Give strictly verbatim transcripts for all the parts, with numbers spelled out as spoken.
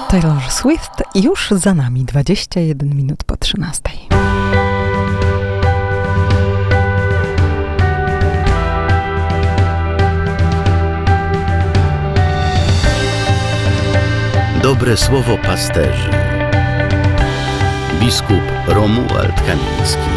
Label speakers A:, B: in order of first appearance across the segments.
A: Taylor Swift już za nami, dwadzieścia jeden minut po trzynastej.
B: Dobre słowo pasterzy. Biskup Romuald Kamiński.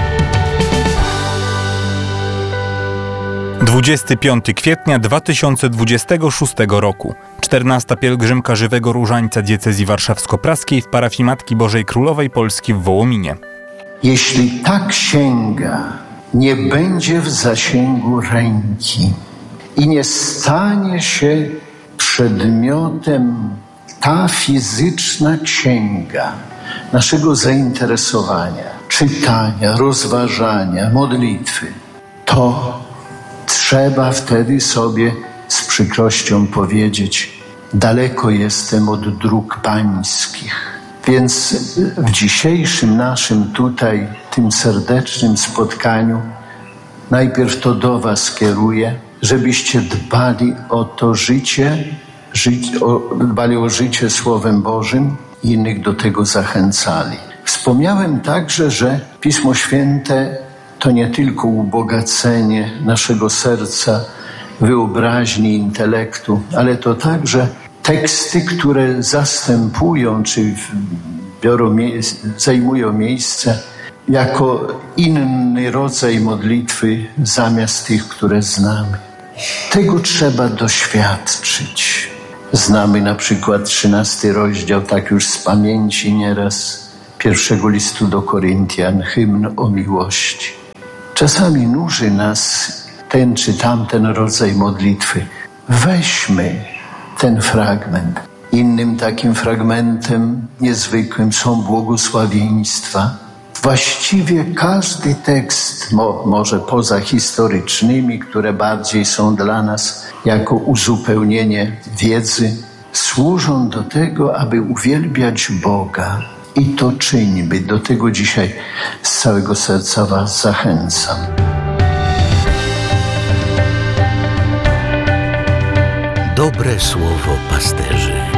C: dwudziestego piątego kwietnia dwa tysiące dwudziestego szóstego roku. czternasta pielgrzymka Żywego Różańca diecezji warszawsko-praskiej w parafii Matki Bożej Królowej Polski w Wołominie.
D: Jeśli ta księga nie będzie w zasięgu ręki i nie stanie się przedmiotem, ta fizyczna księga naszego zainteresowania, czytania, rozważania, modlitwy, to trzeba wtedy sobie z przykrością powiedzieć: daleko jestem od dróg pańskich. Więc w dzisiejszym naszym tutaj, tym serdecznym spotkaniu, najpierw to do was kieruję, żebyście dbali o to życie, żyć, o, dbali o życie Słowem Bożym i innych do tego zachęcali. Wspomniałem także, że Pismo Święte to nie tylko ubogacenie naszego serca, wyobraźni, intelektu, ale to także teksty, które zastępują czy biorą, zajmują miejsce jako inny rodzaj modlitwy zamiast tych, które znamy. Tego trzeba doświadczyć. Znamy na przykład trzynasty rozdział, tak już z pamięci nieraz, pierwszego listu do Koryntian, hymn o miłości. Czasami nuży nas ten czy tamten rodzaj modlitwy. Weźmy ten fragment. Innym takim fragmentem niezwykłym są błogosławieństwa. Właściwie każdy tekst, mo, może poza historycznymi, które bardziej są dla nas jako uzupełnienie wiedzy, służą do tego, aby uwielbiać Boga. I to czyńmy. Do tego dzisiaj z całego serca was zachęcam.
B: Dobre słowo pasterzy.